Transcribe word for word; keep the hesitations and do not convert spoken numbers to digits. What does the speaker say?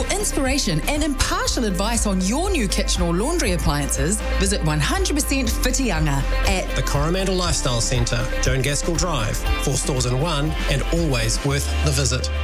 For inspiration and impartial advice on your new kitchen or laundry appliances, visit one hundred percent Whitianga at The Coromandel Lifestyle Centre, Joan Gaskell Drive, four stores in one, and always worth the visit.